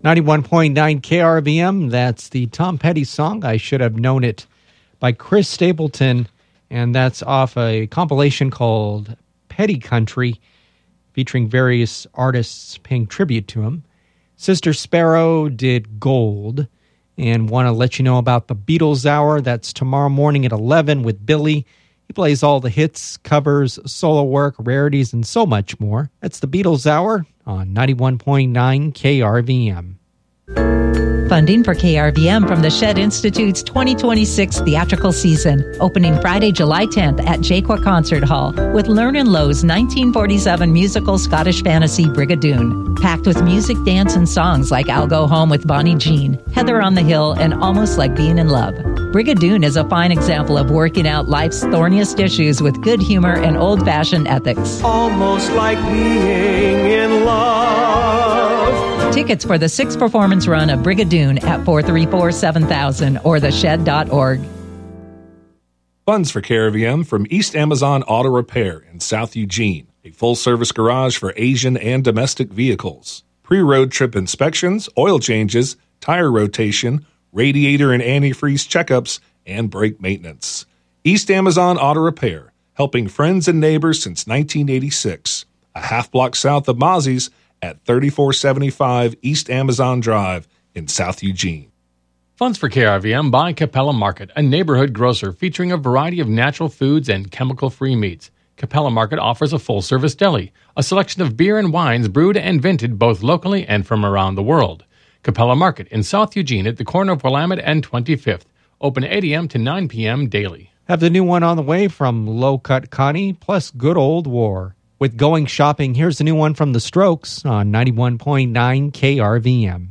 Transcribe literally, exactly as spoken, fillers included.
ninety-one point nine K R V M, that's the Tom Petty song, I Should Have Known It, by Chris Stapleton, and that's off a compilation called Petty Country, featuring various artists paying tribute to him. Sister Sparrow did Gold, and want to let you know about the Beatles Hour. That's tomorrow morning at eleven with Billy. He plays all the hits, covers, solo work, rarities, and so much more. That's the Beatles Hour on ninety-one point nine K R V M. Funding for K R V M from the Shed Institute's twenty twenty-six theatrical season, opening Friday, July tenth at Jaqua Concert Hall with Lernan Lowe's nineteen forty-seven musical Scottish fantasy Brigadoon, packed with music, dance, and songs like I'll Go Home with Bonnie Jean, Heather on the Hill, and Almost Like Being in Love. Brigadoon is a fine example of working out life's thorniest issues with good humor and old-fashioned ethics. Almost like being in love. Tickets for the six-performance run of Brigadoon at four three four, seven thousand or the shed dot org. Funds for K R V M from East Amazon Auto Repair in South Eugene, a full-service garage for Asian and domestic vehicles. Pre-road trip inspections, oil changes, tire rotation, radiator and antifreeze checkups, and brake maintenance. East Amazon Auto Repair, helping friends and neighbors since nineteen eighty-six. A half block south of Mozzie's at thirty-four seventy-five East Amazon Drive in South Eugene. Funds for K R V M by Capella Market, a neighborhood grocer featuring a variety of natural foods and chemical-free meats. Capella Market offers a full-service deli, a selection of beer and wines brewed and vented both locally and from around the world. Capella Market in South Eugene at the corner of Willamette and twenty-fifth. Open eight a.m. to nine p.m. daily. Have the new one on the way from Low Cut Connie, plus Good Old War. With Going Shopping, here's the new one from The Strokes on ninety-one point nine K R V M.